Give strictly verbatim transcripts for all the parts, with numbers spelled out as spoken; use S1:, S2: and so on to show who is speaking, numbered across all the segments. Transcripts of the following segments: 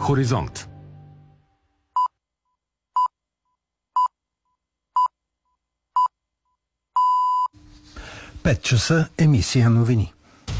S1: Хоризонт.
S2: пет часа, емисия новини.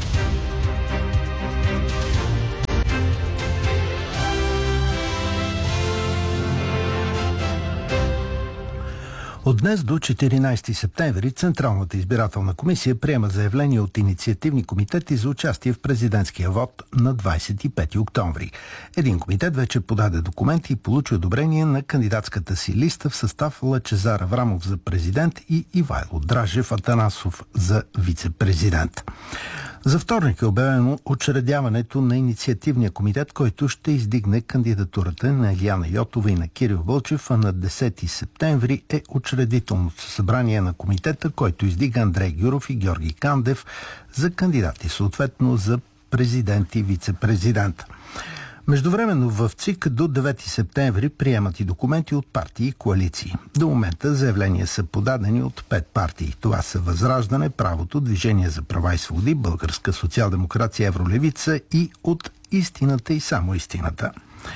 S2: От днес до четиринайсети септември Централната избирателна комисия приема заявление от инициативни комитети за участие в президентския вод на двайсет и пети октомври. Един комитет вече подаде документи и получи одобрение на кандидатската си листа в състав Лъчезар Аврамов за президент и Ивайло Дражев Атанасов за вице-президент. За вторник е обявено учредяването на инициативния комитет, който ще издигне кандидатурата на Илияна Йотова и на Кирил Вълчев, а на десети септември е учредителното събрание на комитета, който издига Андрей Гюров и Георги Кандев за кандидати, съответно за президент и вице-президент. Междувременно в ЦИК до девети септември приемат и документи от партии и коалиции. До момента заявления са подадени от пет партии. Това са Възраждане, Правото, Движение за права и свободи, Българска социал-демокрация, Евролевица и от Истината и само истината.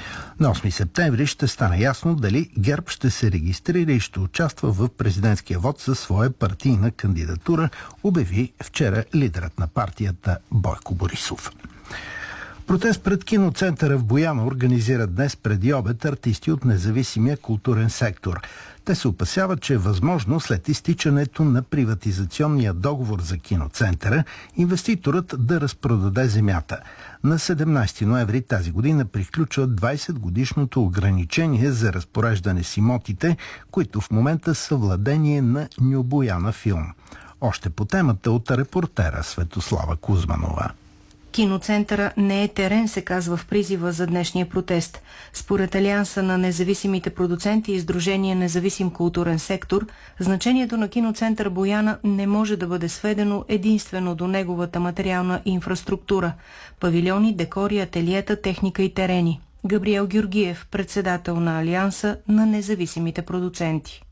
S2: На осми септември ще стане ясно дали ГЕРБ ще се регистрира и ще участва в президентския вод със своя партийна кандидатура, обяви вчера лидерът на партията Бойко Борисов. Протест пред киноцентъра в Бояна организират днес преди обед артисти от независимия културен сектор. Те се опасяват, че е възможно след изтичането на приватизационния договор за киноцентъра, инвеститорът да разпродаде земята. На седемнайсети ноември тази година приключва двайсетгодишното ограничение за разпореждане с имотите, които в момента са владение на Ню Бояна филм. Още по темата от репортера Светослава Кузманова.
S3: Киноцентъра не е терен, се казва в призива за днешния протест. Според Алианса на независимите продуценти и Сдружение Независим културен сектор, значението на киноцентър Бояна не може да бъде сведено единствено до неговата материална инфраструктура – павилиони, декори, ателиета, техника и терени. Габриел Георгиев, председател на Алианса на независимите продуценти.